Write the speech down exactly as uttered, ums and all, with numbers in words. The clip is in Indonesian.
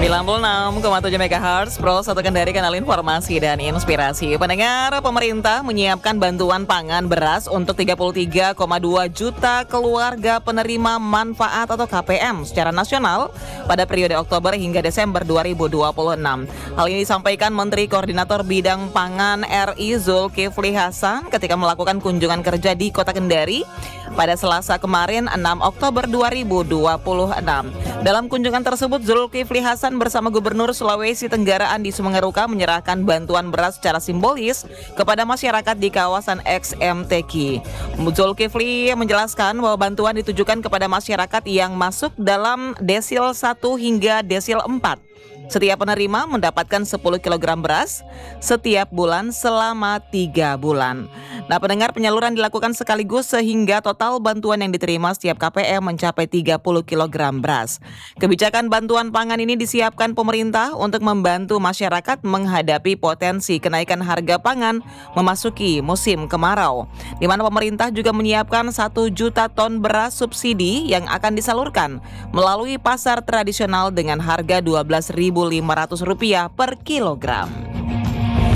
sembilan puluh enam koma tujuh megahertz, Pro satu Kendari, kanal informasi dan inspirasi. Pendengar, pemerintah menyiapkan bantuan pangan beras untuk tiga puluh tiga koma dua juta keluarga penerima manfaat atau K P M secara nasional pada periode Oktober hingga Desember dua ribu dua puluh enam. Hal ini disampaikan Menteri Koordinator Bidang Pangan R I Zulkifli Hasan ketika melakukan kunjungan kerja di Kota Kendari pada Selasa kemarin enam Oktober dua ribu dua puluh enam. Dalam kunjungan tersebut, Zulkifli Hasan bersama Gubernur Sulawesi Tenggara Andi Sumengeruka menyerahkan bantuan beras secara simbolis kepada masyarakat di kawasan X M T K. Zulkifli menjelaskan bahwa bantuan ditujukan kepada masyarakat yang masuk dalam desil satu hingga desil empat. Setiap penerima mendapatkan sepuluh kilogram beras setiap bulan selama tiga bulan. Nah, pendengar, penyaluran dilakukan sekaligus sehingga total bantuan yang diterima setiap K P M mencapai tiga puluh kilogram beras. Kebijakan bantuan pangan ini disiapkan pemerintah untuk membantu masyarakat menghadapi potensi kenaikan harga pangan memasuki musim kemarau, di mana pemerintah juga menyiapkan satu juta ton beras subsidi yang akan disalurkan melalui pasar tradisional dengan harga dua belas ribu lima ratus rupiah per kilogram.